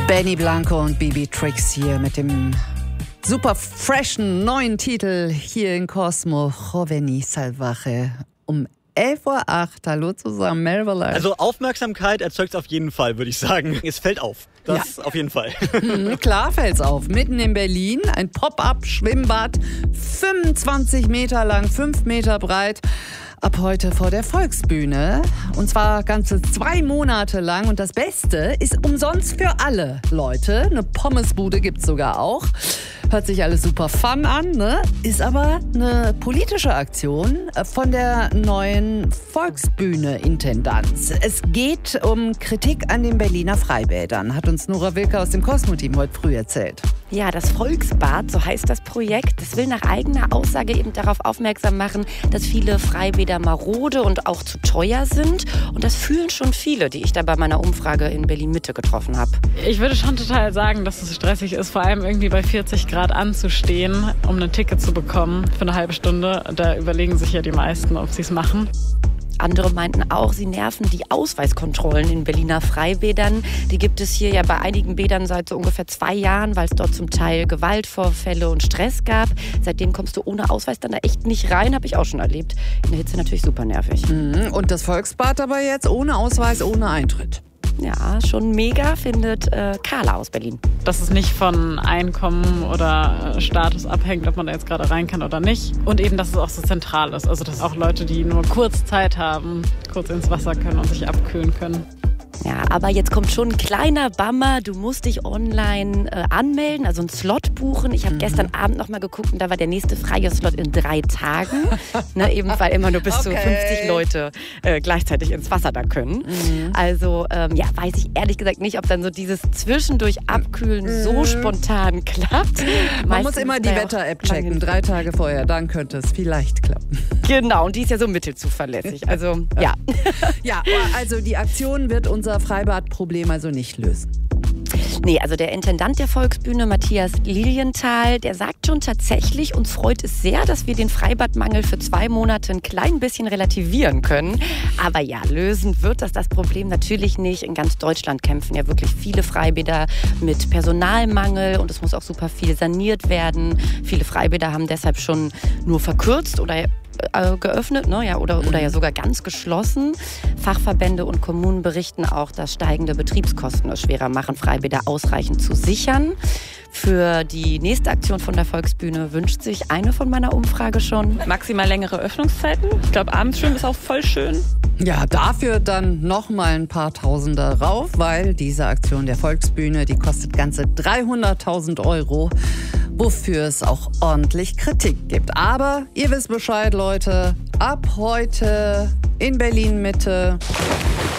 Benny Blanco und Bibi Trix hier mit dem super freshen neuen Titel hier in Cosmo, Joveni Salvaje, um 11:08 Uhr. Hallo zusammen, Melville. Also Aufmerksamkeit erzeugt es auf jeden Fall, würde ich sagen. Es fällt auf. Das auf jeden Fall. Klar fällt's auf. Mitten in Berlin ein Pop-up-Schwimmbad, 25 Meter lang, 5 Meter breit. Ab heute vor der Volksbühne. Und zwar ganze 2 Monate lang. Und das Beste ist umsonst für alle Leute. Eine Pommesbude gibt's sogar auch. Hört sich alles super fun an, ne? Ist aber eine politische Aktion von der neuen Volksbühne-Intendanz. Es geht um Kritik an den Berliner Freibädern, hat uns Nora Wilke aus dem Cosmo-Team heute früh erzählt. Ja, das Volksbad, so heißt das Projekt, das will nach eigener Aussage eben darauf aufmerksam machen, dass viele Freibäder marode und auch zu teuer sind. Und das fühlen schon viele, die ich da bei meiner Umfrage in Berlin-Mitte getroffen habe. Ich würde schon total sagen, dass es stressig ist, vor allem irgendwie bei 40 Grad anzustehen, um ein Ticket zu bekommen für eine halbe Stunde. Da überlegen sich ja die meisten, ob sie es machen. Andere meinten auch, sie nerven die Ausweiskontrollen in Berliner Freibädern. Die gibt es hier ja bei einigen Bädern seit so ungefähr 2 Jahren, weil es dort zum Teil Gewaltvorfälle und Stress gab. Seitdem kommst du ohne Ausweis dann da echt nicht rein, habe ich auch schon erlebt. In der Hitze natürlich super nervig. Und das Volksbad aber jetzt ohne Ausweis, ohne Eintritt. Ja, schon mega, findet Carla aus Berlin. Dass es nicht von Einkommen oder Status abhängt, ob man da jetzt gerade rein kann oder nicht. Und eben, dass es auch so zentral ist. Also, dass auch Leute, die nur kurz Zeit haben, kurz ins Wasser können und sich abkühlen können. Ja, aber jetzt kommt schon ein kleiner Bummer. Du musst dich online anmelden, also einen Slot buchen. Ich habe gestern Abend noch mal geguckt und da war der nächste freie Slot in 3 Tagen. Ne, eben weil immer nur bis zu 50 Leute gleichzeitig ins Wasser da können. Also ja, weiß ich ehrlich gesagt nicht, ob dann so dieses zwischendurch Abkühlen so spontan klappt. Man muss immer die Wetter-App checken, 3 Tage vorher, dann könnte es vielleicht klappen. Genau, und die ist ja so mittelzuverlässig. Also ja. Ja, also die Aktion wird unser Freibadproblem also nicht lösen. Nee, also der Intendant der Volksbühne, Matthias Lilienthal, der sagt schon tatsächlich, uns freut es sehr, dass wir den Freibadmangel für 2 Monate ein klein bisschen relativieren können. Aber ja, lösen wird das Problem natürlich nicht. In ganz Deutschland kämpfen ja wirklich viele Freibäder mit Personalmangel und es muss auch super viel saniert werden. Viele Freibäder haben deshalb schon nur verkürzt oder geöffnet, ne? Ja, oder ja sogar ganz geschlossen. Fachverbände und Kommunen berichten auch, dass steigende Betriebskosten es schwerer machen, Freibäder ausreichend zu sichern. Für die nächste Aktion von der Volksbühne wünscht sich eine von meiner Umfrage schon Maximal längere Öffnungszeiten. Ich glaube, abends schwimmen ist auch voll schön. Ja, dafür dann noch mal ein paar Tausender rauf, weil diese Aktion der Volksbühne, die kostet ganze 300.000 €, wofür es auch ordentlich Kritik gibt. Aber ihr wisst Bescheid, Leute, ab heute in Berlin-Mitte